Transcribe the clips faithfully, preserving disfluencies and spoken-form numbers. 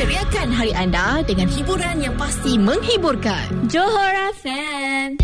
Ceriakan hari anda dengan hiburan yang pasti menghiburkan. Johor F M.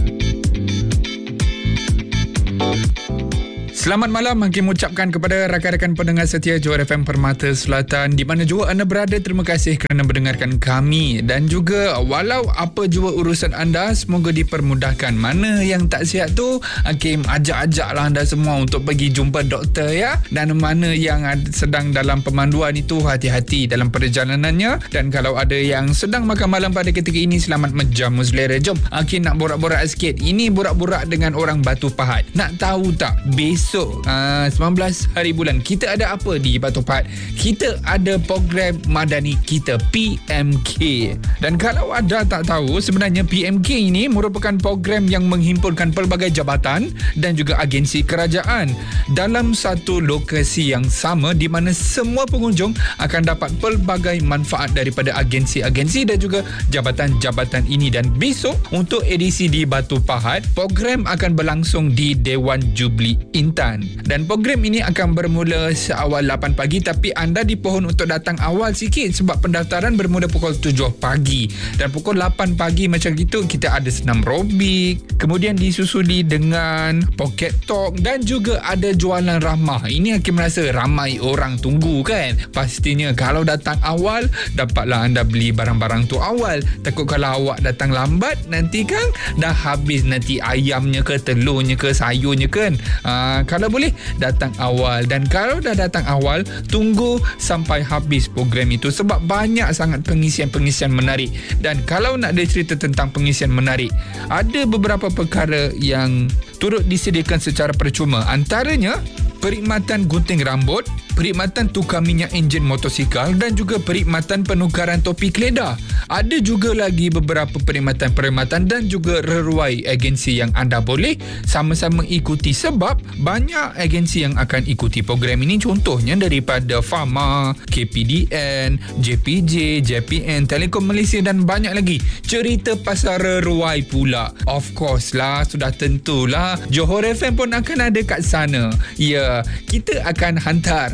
Selamat malam, Hakim ucapkan kepada rakan-rakan pendengar setia Johor F M Permata Selatan di mana jua anda berada. Terima kasih kerana mendengarkan kami, dan juga walau apa jua urusan anda, semoga dipermudahkan. Mana yang tak sihat tu, Hakim ajak-ajaklah anda semua untuk pergi jumpa doktor ya. Dan mana yang sedang dalam pemanduan itu, hati-hati dalam perjalanannya. Dan kalau ada yang sedang makan malam pada ketika ini, selamat menjamu selera. Jom Hakim nak borak-borak sikit. Ini borak-borak dengan orang Batu Pahat. Nak tahu tak, besok Uh, sembilan belas hari bulan kita ada apa di Batu Pahat? Kita ada program madani kita, P M K. Dan kalau anda tak tahu, sebenarnya P M K ini merupakan program yang menghimpunkan pelbagai jabatan dan juga agensi kerajaan dalam satu lokasi yang sama, di mana semua pengunjung akan dapat pelbagai manfaat daripada agensi-agensi dan juga jabatan-jabatan ini. Dan besok untuk edisi di Batu Pahat, program akan berlangsung di Dewan Jubli Intan. Dan program ini akan bermula seawal lapan pagi, tapi anda dipohon untuk datang awal sikit sebab pendaftaran bermula pukul tujuh pagi. Dan pukul lapan pagi macam gitu kita ada senam aerobik, kemudian disusuli dengan pocket talk dan juga ada jualan ramah. Ini Hakim rasa ramai orang tunggu kan. Pastinya kalau datang awal, dapatlah anda beli barang-barang tu awal. Takut kalau awak datang lambat, nanti kan dah habis nanti ayamnya ke, telurnya ke, sayurnya kan. Aa, kalau boleh datang awal. Dan kalau dah datang awal, tunggu sampai habis program itu sebab banyak sangat pengisian-pengisian menarik. Dan kalau nak ada cerita tentang pengisian menarik, ada beberapa perkara yang turut disediakan secara percuma. Antaranya perkhidmatan gunting rambut, perkhidmatan tukar minyak enjin motosikal dan juga perkhidmatan penukaran topi keledar. Ada juga lagi beberapa perkhidmatan-perkhidmatan dan juga reruai agensi yang anda boleh sama-sama ikuti sebab banyak agensi yang akan ikuti program ini. Contohnya daripada Pharma, K P D N, J P J, J P N, Telekom Malaysia dan banyak lagi. Cerita pasal reruai pula. Of course lah, sudah tentulah Johor F M pun akan ada kat sana. Ya, kita akan hantar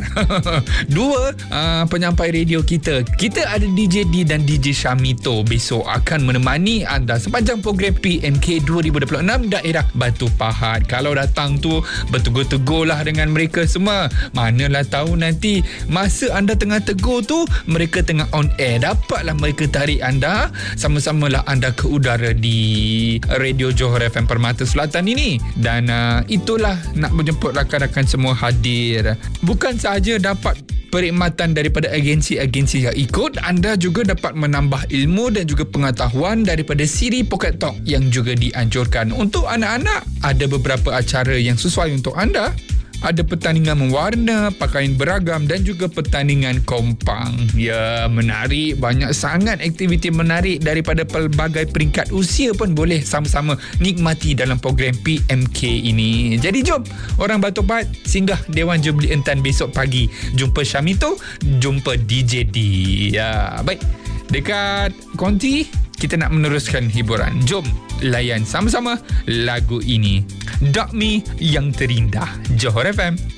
dua uh, penyampai radio kita. Kita ada D J D dan D J Shamito besok akan menemani anda sepanjang program P M K dua ribu dua puluh enam daerah Batu Pahat. Kalau datang tu bertegur-tegur lah dengan mereka semua. Manalah tahu nanti masa anda tengah tegur tu mereka tengah on air, dapatlah mereka tarik anda, sama-samalah anda ke udara di radio Johor F M Permata Selatan ini. Dan uh, itulah nak menjemput rakan-rakan semua hadir. Bukan sahaja dapat perkhidmatan daripada agensi-agensi yang ikut, anda juga dapat menambah ilmu dan juga pengetahuan daripada siri Pocket Talk yang juga dianjurkan. Untuk anak-anak, ada beberapa acara yang sesuai untuk anda. Ada pertandingan mewarna, pakaian beragam dan juga pertandingan kompang. Ya, menarik. Banyak sangat aktiviti menarik daripada pelbagai peringkat usia pun boleh sama-sama nikmati dalam program P M K ini. Jadi jom orang Batu Pahat singgah Dewan Jubli Intan besok pagi. Jumpa Shamito, jumpa D J D. Ya, baik. Dekat konti kita nak meneruskan hiburan. Jom layan sama-sama lagu ini. Dog Me yang terindah. Johor F M.